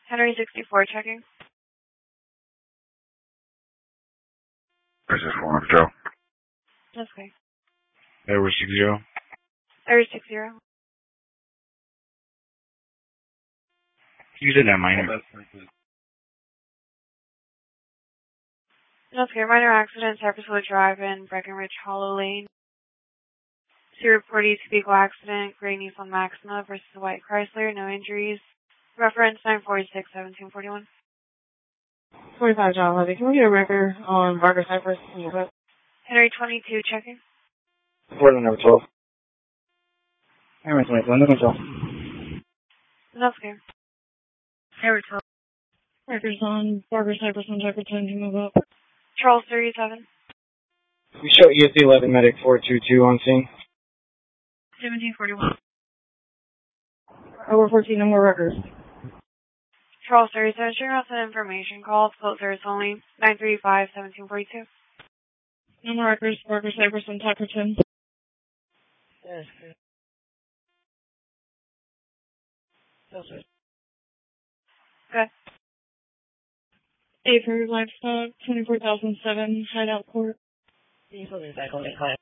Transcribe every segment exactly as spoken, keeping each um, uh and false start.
Henry sixty-four checking. This is one Joe. That's okay. Edward six zero. Edward six zero. You did that minor. That's okay. Minor accident, Cypresswood Drive in Breckenridge Hollow Lane. See reported vehicle accident, gray Nissan Maxima versus white Chrysler, no injuries. Reference nine forty-six, seventeen forty-one. twenty-five John Levy. Can we get a record on Barker Cypress? Henry twenty-two checking. Portland number twelve. Henry twenty-one, number twelve. That's okay. Henry twelve. Records on Barker Cypress on Cypress ten to move up. Charles thirty-seven. We show E S C eleven medic four two two on scene. seventeen forty-one. Over fourteen, no more records. Charles thirty-seven, sharing out some information. Call, float service only, nine three five, seventeen forty-two. No more records, Barker Cypress on Cypress ten. Yes, good. Good. Eight for livestock, twenty-four thousand seven, hideout court. That's okay.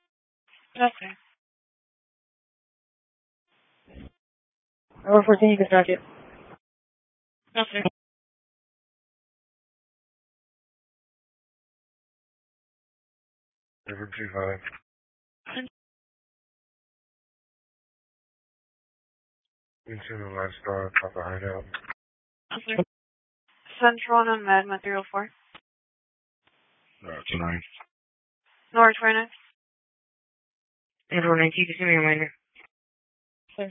Over fourteen, you can track it. Okay. Edward two five. Into the lifestyle, top of hideout. Okay. Central and Med, Material four. Uh, two nine. North twenty-nine. Andrew nineteen, just give me a reminder. Sir.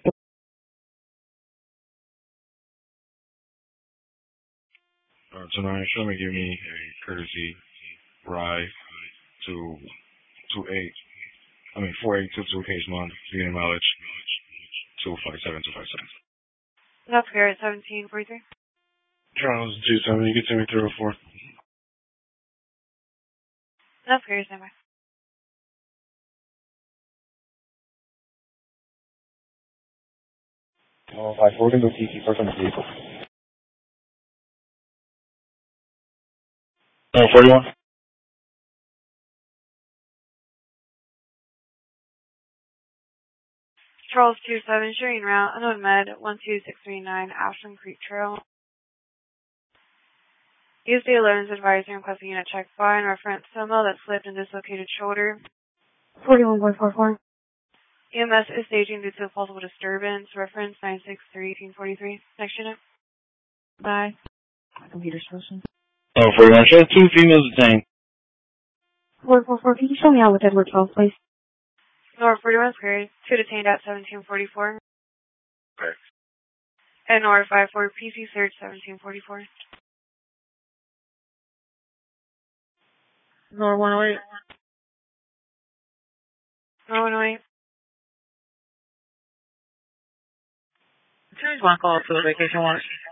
Uh, tonight, show me give me a courtesy ride to two eight. I mean four eight two two case one, unit mileage two five seven two five seven. That's fair at seventeen forty-three. Charles two seven, you can send me three oh four. That's fair, stand by. Oh, five four, we're going to go T C first on the vehicle. Oh, forty-one. Charles two seven, sharing route, unknown med, one two six three nine, Ashland Creek Trail. U S D eleven is advising requesting unit check by and reference Soma that slipped and dislocated shoulder. forty-one point four four. E M S is staging due to a possible disturbance. Reference nine six three, eighteen forty-three. Next unit. Bye. My computer's frozen. Oh, forty-one. Show two females detained. four four four, can you show me out with Edward twelve, please? Nor forty-one period. Two detained at seventeen forty-four. Okay. And Nor five four, P C search seventeen forty-four. Nor one oh eight. Nor one oh eight. Choose one call to the vacation watch.